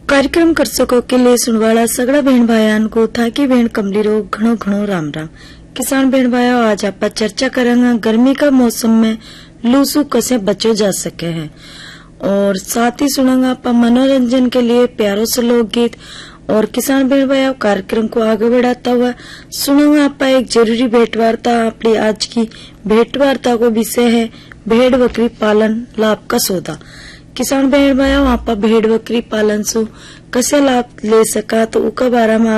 कार्यक्रम कर्सको के लिए सुनवाड़ा सगड़ा बहन भाईयान को थाकी बहन कमली रो घणो घणो राम राम। किसान बहन भाइयों, आज आप चर्चा करेंगे गर्मी का मौसम में लू से कैसे बचो जा सके है, और साथ ही सुनेंगे आप मनोरंजन के लिए प्यारो से लोकगीत। और किसान बहन भाइयों, कार्यक्रम को आगे बढ़ाता हुआ सुनेंगे आप एक जरूरी भेंटवार्ता। अपनी आज की भेंटवार्ता को विषय है भेड़ बकरी पालन लाभ का सौदा। किसान बहन भाइयों, आप भेड़ बकरी पालन से कैसे लाभ ले सका तो उसके बारे में